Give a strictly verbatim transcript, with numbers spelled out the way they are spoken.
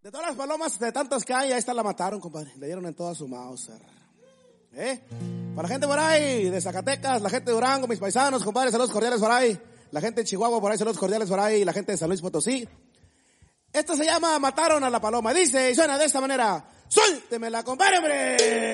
De todas las palomas, de tantas que hay, a esta la mataron, compadre. Le dieron en toda su Mauser. ¿Eh? Para la gente por ahí, de Zacatecas, la gente de Durango, mis paisanos, compadre, saludos cordiales por ahí. La gente de Chihuahua por ahí, saludos cordiales por ahí. La gente de San Luis Potosí. Esta se llama Mataron a la Paloma. Dice y suena de esta manera. ¡Suéltemela, compadre, hombre!